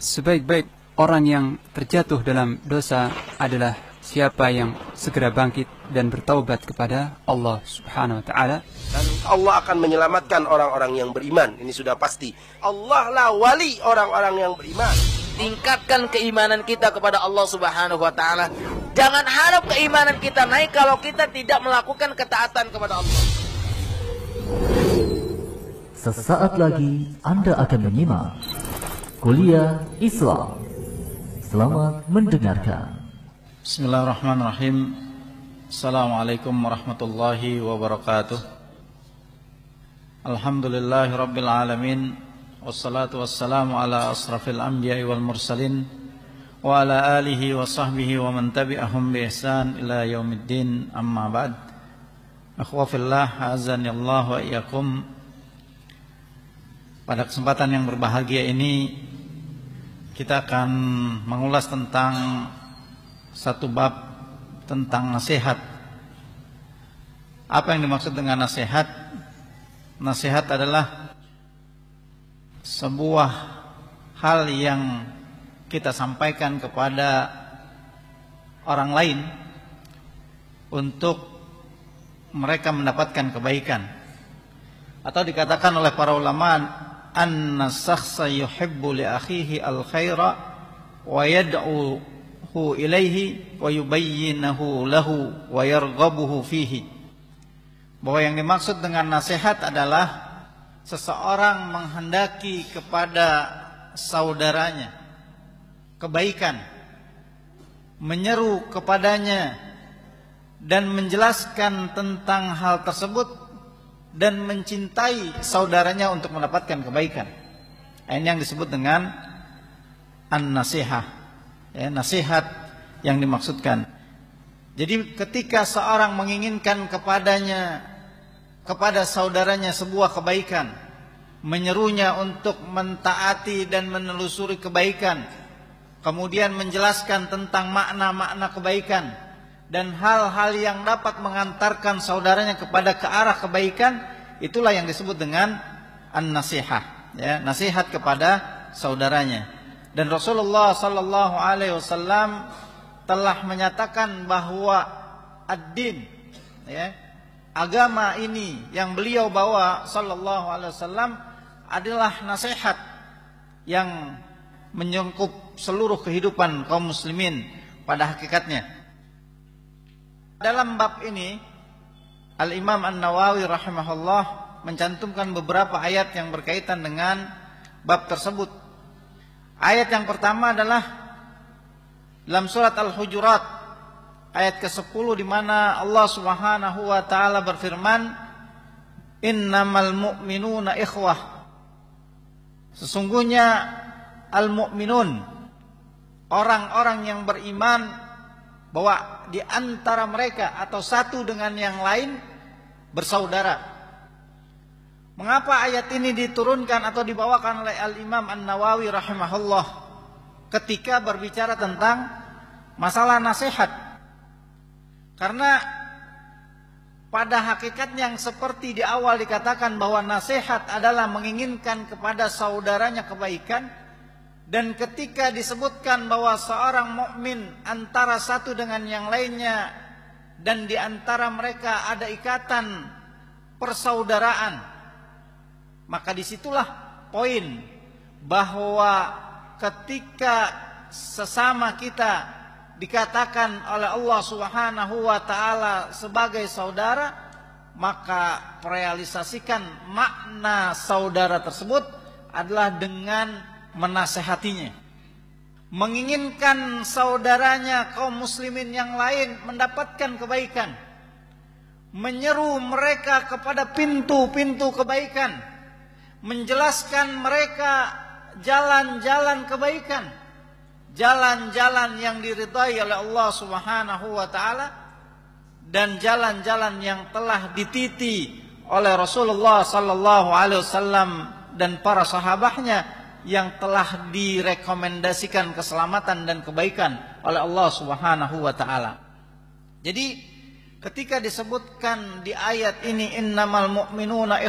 Sebaik-baik orang yang terjatuh dalam dosa adalah siapa yang segera bangkit dan bertaubat kepada Allah Subhanahu wa taala. Dan Allah akan menyelamatkan orang-orang yang beriman. Ini sudah pasti. Allah lah wali orang-orang yang beriman. Tingkatkan keimanan kita kepada Allah Subhanahu wa taala. Jangan harap keimanan kita naik kalau kita tidak melakukan ketaatan kepada Allah. Sesaat lagi Anda akan menyimak Kuliah Islam. Selamat mendengarkan. Bismillahirrahmanirrahim. Assalamualaikum warahmatullahi wabarakatuh. Alhamdulillahi rabbil alamin. Wassalatu wassalamu ala asrafil anbiya'i wal mursalin wa ala alihi wa sahbihi wa man tabi'ahum bi ihsan ila yaumiddin, amma ba'd. Akhwa fillah, azani Allah wa iyyakum. Pada kesempatan yang berbahagia ini kita akan mengulas tentang satu bab tentang nasihat. Apa yang dimaksud dengan nasihat? Nasihat adalah sebuah hal yang kita sampaikan kepada orang lain untuk mereka mendapatkan kebaikan. Atau dikatakan oleh para ulama, anna syakhsa yuhibbu li akhihi al-khaira wa yad'uhu ilaihi wa yubayyinahu lahu wa yarghabuhu fihi. Bahwa yang dimaksud dengan nasihat adalah seseorang menghendaki kepada saudaranya kebaikan, menyeru kepadanya dan menjelaskan tentang hal tersebut dan mencintai saudaranya untuk mendapatkan kebaikan. Ini yang disebut dengan an-nasihah, ya, nasihat yang dimaksudkan. Jadi ketika seorang menginginkan kepada saudaranya sebuah kebaikan, menyerunya untuk mentaati dan menelusuri kebaikan, kemudian menjelaskan tentang makna-makna kebaikan dan hal-hal yang dapat mengantarkan saudaranya kepada ke arah kebaikan, itulah yang disebut dengan an-nasihah, ya, nasihat kepada saudaranya. Dan Rasulullah sallallahu alaihi wasallam telah menyatakan bahwa ad-din, ya, agama ini yang beliau bawa sallallahu alaihi wasallam adalah nasihat yang menyangkut seluruh kehidupan kaum muslimin pada hakikatnya. Dalam bab ini Al-Imam An-Nawawi rahimahullah mencantumkan beberapa ayat yang berkaitan dengan bab tersebut. Ayat yang pertama adalah dalam surat Al-Hujurat ayat ke-10, di mana Allah Subhanahu wa taala berfirman, innamal mu'minuna ikhwah. Sesungguhnya al-mu'minun, orang-orang yang beriman, bahwa di antara mereka atau satu dengan yang lain bersaudara. Mengapa ayat ini diturunkan atau dibawakan oleh Al-Imam An-Nawawi rahimahullah ketika berbicara tentang masalah nasihat? Karena pada hakikatnya yang seperti di awal dikatakan bahwa nasihat adalah menginginkan kepada saudaranya kebaikan. Dan ketika disebutkan bahwa seorang mukmin antara satu dengan yang lainnya dan di antara mereka ada ikatan persaudaraan, maka disitulah poin bahwa ketika sesama kita dikatakan oleh Allah Subhanahu wa taala sebagai saudara, maka merealisasikan makna saudara tersebut adalah dengan menasehatinya, menginginkan saudaranya kaum muslimin yang lain mendapatkan kebaikan, menyeru mereka kepada pintu-pintu kebaikan, menjelaskan mereka jalan-jalan kebaikan, jalan-jalan yang diridhai oleh Allah Subhanahu wa taala, dan jalan-jalan yang telah dititi oleh Rasulullah sallallahu alaihi wasallam dan para sahabatnya yang telah direkomendasikan keselamatan dan kebaikan oleh Allah Subhanahu wa taala. Jadi ketika disebutkan di ayat ini innamal mu'minuna